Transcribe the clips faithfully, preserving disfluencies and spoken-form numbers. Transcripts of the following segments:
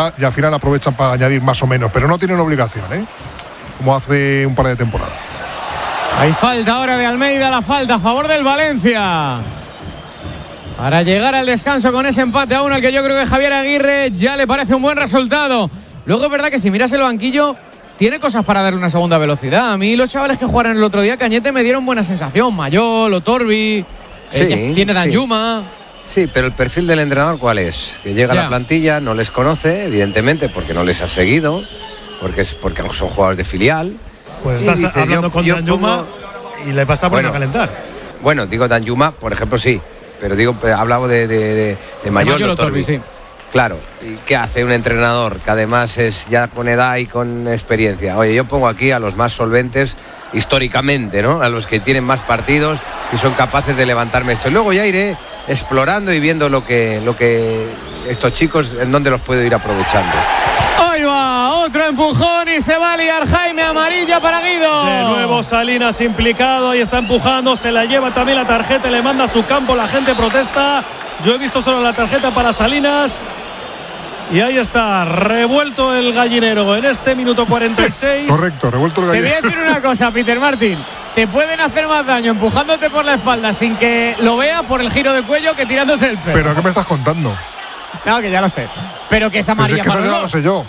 falta y al final aprovechan para añadir más o menos, pero no tienen obligación, ¿eh? Como hace un par de temporadas. Hay falta ahora de Almeida, la falta a favor del Valencia. Para llegar al descanso con ese empate a uno, al que yo creo que Javier Aguirre ya le parece un buen resultado. Luego es verdad que si miras el banquillo, tiene cosas para darle una segunda velocidad. A mí los chavales que jugaron el otro día, Cañete, me dieron buena sensación. Mayol, Otorbi, sí, eh, tiene Danjuma. Sí. sí, pero el perfil del entrenador, ¿cuál es? Que llega ya. a la plantilla, no les conoce, evidentemente, porque no les ha seguido, porque, es, porque son jugadores de filial. Pues estás dice, hablando yo, con yo Danjuma pongo... y le basta bueno, a calentar. Bueno, digo Danjuma, por ejemplo, sí. Pero digo, hablaba de, de, de, de Mayol, Mayol Otorbi, sí. Claro, ¿y qué hace un entrenador que además es ya con edad y con experiencia? Oye, yo pongo aquí a los más solventes históricamente, ¿no? A los que tienen más partidos y son capaces de levantarme esto. Y luego ya iré explorando y viendo lo que, lo que estos chicos, en dónde los puedo ir aprovechando. Ahí va, otro empujón y se va a liar Jaime, amarilla para Guido. De nuevo Salinas implicado y está empujando, se la lleva también la tarjeta, le manda a su campo, la gente protesta. Yo he visto solo la tarjeta para Salinas. Y ahí está, revuelto el gallinero en este minuto cuarenta y seis. Correcto, revuelto el gallinero. Te voy a decir una cosa, Peter Martin. Te pueden hacer más daño empujándote por la espalda sin que lo veas por el giro de cuello que tirándote el pelo. ¿Pero qué me estás contando? No, que ya lo sé. Pero que es amarilla Pero si es que para eso los ya dos. lo sé yo.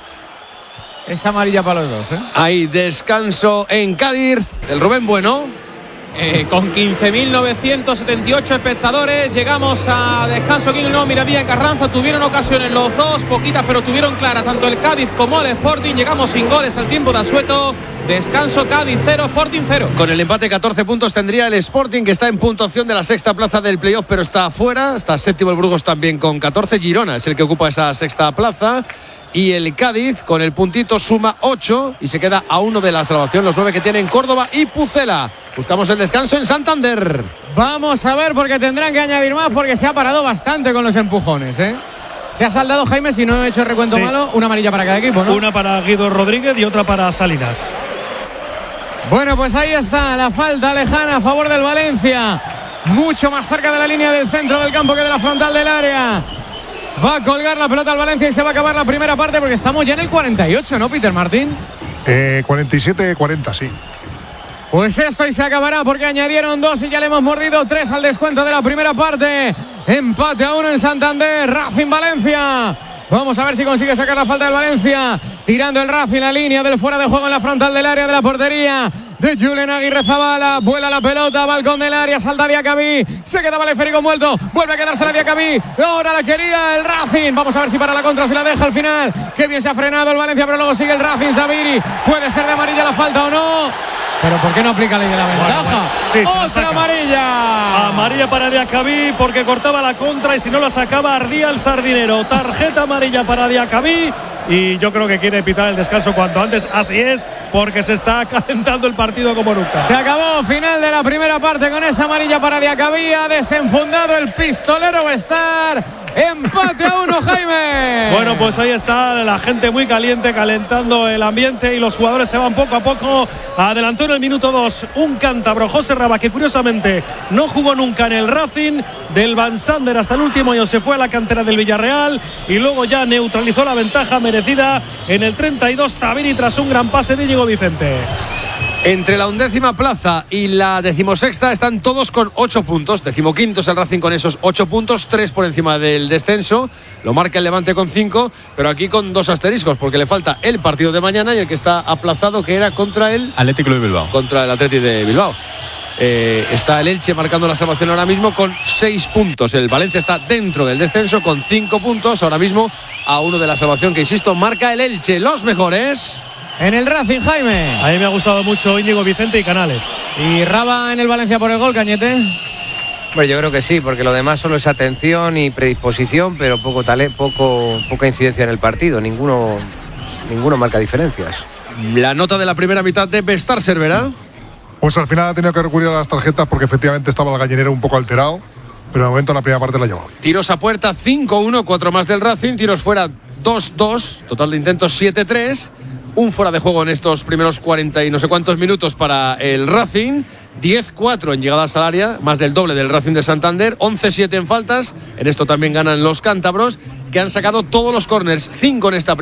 Es amarilla para los dos, ¿eh? Hay descanso en Cádiz. El Rubén Bueno. Eh, con quince mil novecientos setenta y ocho espectadores llegamos a descanso aquí en el nuevo Miradía en Carranza. Tuvieron ocasiones los dos, poquitas pero tuvieron claras tanto el Cádiz como el Sporting. Llegamos sin goles al tiempo de asueto. Descanso, Cádiz cero, Sporting cero. Con el empate catorce puntos tendría el Sporting, que está en puntuación de la sexta plaza del playoff, pero está afuera. Está séptimo el Burgos también con catorce. Girona es el que ocupa esa sexta plaza. Y el Cádiz con el puntito suma ocho y se queda a uno de la salvación, los nueve que tienen Córdoba y Pucela. Buscamos el descanso en Santander. Vamos a ver, porque tendrán que añadir más, porque se ha parado bastante con los empujones, ¿eh? Se ha saldado, Jaime, si no he hecho recuento sí. malo, una amarilla para cada equipo, ¿no? Una para Guido Rodríguez y otra para Salinas. Bueno, pues ahí está la falta lejana a favor del Valencia. Mucho más cerca de la línea del centro del campo que de la frontal del área. Va a colgar la pelota al Valencia y se va a acabar la primera parte, porque estamos ya en el cuarenta y ocho, ¿no, Peter Martín? Eh, cuarenta y siete cuarenta, sí. Pues esto y se acabará, porque añadieron dos y ya le hemos mordido tres al descuento de la primera parte. Empate a uno en Santander, Racing Valencia. Vamos a ver si consigue sacar la falta del Valencia. Tirando el Racing, la línea del fuera de juego en la frontal del área de la portería de Julen Aguirre Zabala. Vuela la pelota, balcón del área, salta Diacabí. Se quedaba el esférico envuelto, vuelve a quedarse la Diacabí. Ahora la quería el Racing. Vamos a ver si para la contra, si la deja al final. Qué bien se ha frenado el Valencia, pero luego sigue el Racing. Sabiri, puede ser de amarilla la falta o no. Pero ¿por qué no aplica la ley de la ventaja? Bueno, bueno. Sí, ¡otra amarilla! Amarilla para Diacabí porque cortaba la contra y si no la sacaba ardía el sardinero. Tarjeta amarilla para Diacabí y yo creo que quiere pitar el descanso cuanto antes. Así es, porque se está calentando el partido como nunca. Se acabó, final de la primera parte con esa amarilla para Diacabí. Ha desenfundado el pistolero Bestar. Empate a uno, Jaime. Bueno, pues ahí está la gente muy caliente, calentando el ambiente y los jugadores se van poco a poco. Adelantó en el minuto dos un cántabro, José Raba, que curiosamente no jugó nunca en el Racing. Del Van Sander hasta el último año se fue a la cantera del Villarreal y luego ya neutralizó la ventaja merecida en el treinta y dos Tabini tras un gran pase de Íñigo Vicente. Entre la undécima plaza y la decimosexta están todos con ocho puntos. Decimoquinto es el Racing con esos ocho puntos, tres por encima del descenso. Lo marca el Levante con cinco, pero aquí con dos asteriscos, porque le falta el partido de mañana y el que está aplazado, que era contra el Atlético de Bilbao. Contra el Atlético de Bilbao. Eh, está el Elche marcando la salvación ahora mismo con seis puntos. El Valencia está dentro del descenso con cinco puntos. Ahora mismo a uno de la salvación, que insisto, marca el Elche. Los mejores en el Racing, Jaime. A mí me ha gustado mucho Íñigo Vicente y Canales. ¿Y Raba en el Valencia por el gol, Cañete? Bueno, yo creo que sí, porque lo demás solo es atención y predisposición, pero poco talento, poco, poca incidencia en el partido. Ninguno, ninguno marca diferencias. La nota de la primera mitad de Bestar Cervera. Pues al final ha tenido que recurrir a las tarjetas porque efectivamente estaba el gallinero un poco alterado, pero de momento en la primera parte la ha llevado. Tiros a puerta cinco uno, cuatro más del Racing. Tiros fuera dos dos, total de intentos siete tres. Un fuera de juego en estos primeros cuarenta y no sé cuántos minutos para el Racing. diez cuatro en llegadas al área, más del doble del Racing de Santander. once siete en faltas. En esto también ganan los cántabros, que han sacado todos los córners, cinco en esta primera.